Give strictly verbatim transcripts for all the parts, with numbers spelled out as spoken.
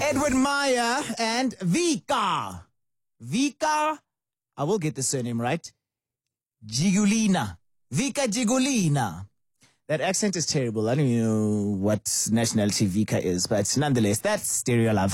Edward Meyer and Vika. Vika, I will get the surname right. Gigulina. Vika Gigulina. That accent is terrible. I don't even know what nationality Vika is, but nonetheless, that's Stereo Love.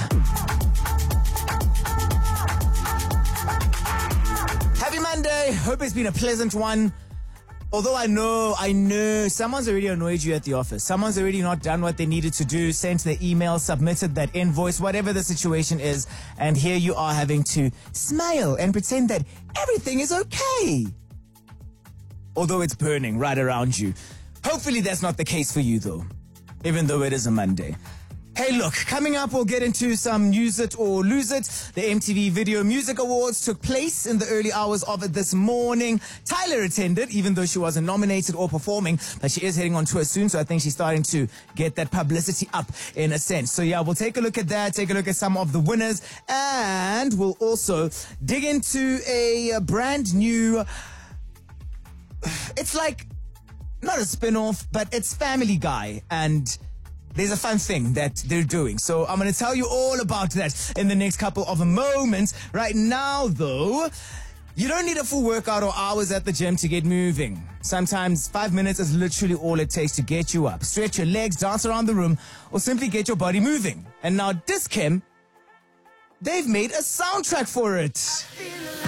Happy Monday. Hope it's been a pleasant one. Although I know, I know someone's already annoyed you at the office. Someone's already not done what they needed to do, sent the email, submitted that invoice, whatever the situation is. And here you are having to smile and pretend that everything is okay. Although it's burning right around you. Hopefully that's not the case for you though, even though it is a Monday. Hey, look, coming up, we'll get into some Use It or Lose It. The M T V Video Music Awards took place in the early hours of it this morning. Tyler attended, even though she wasn't nominated or performing, but she is heading on tour soon, so I think she's starting to get that publicity up in a sense. So yeah, we'll take a look at that, take a look at some of the winners, and we'll also dig into a brand new, it's like, not a spin-off, but it's Family Guy, and there's a fun thing that they're doing. So I'm going to tell you all about that in the next couple of moments. Right now, though, you don't need a full workout or hours at the gym to get moving. Sometimes five minutes is literally all it takes to get you up. Stretch your legs, dance around the room, or simply get your body moving. And now Dis-Chem, they've made a soundtrack for it.